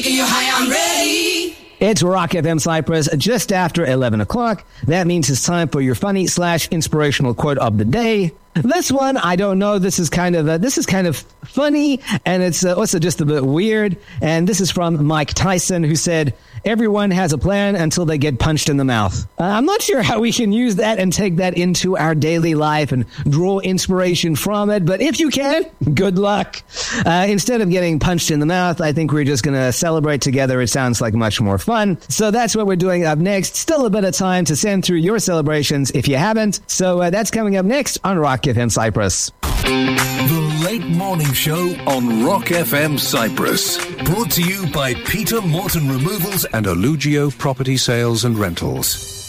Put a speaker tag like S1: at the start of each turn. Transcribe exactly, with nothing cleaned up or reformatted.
S1: You're high, I'm ready.
S2: It's Rock F M Cyprus, just after eleven o'clock. That means it's time for your funny slash inspirational quote of the day. This one, I don't know. This is kind of uh, this is kind of funny, and it's uh, also just a bit weird. And this is from Mike Tyson, who said, "Everyone has a plan until they get punched in the mouth." Uh, I'm not sure how we can use that and take that into our daily life and draw inspiration from it, but if you can, good luck. Uh, instead of getting punched in the mouth, I think we're just going to celebrate together. It sounds like much more fun. So that's what we're doing up next. Still a bit of time to send through your celebrations if you haven't. So uh, that's coming up next on Rock F M Cyprus.
S3: The Late Morning Show on Rock F M Cyprus. Brought to you by Peter Morton Removals
S4: and Olugio Property Sales and Rentals.